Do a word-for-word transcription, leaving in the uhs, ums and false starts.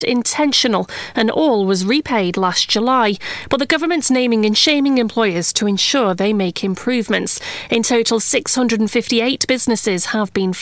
intentional and all was repaid last July, but the government's naming and shaming employers to ensure they make improvements. In total, six hundred fifty-eight businesses have been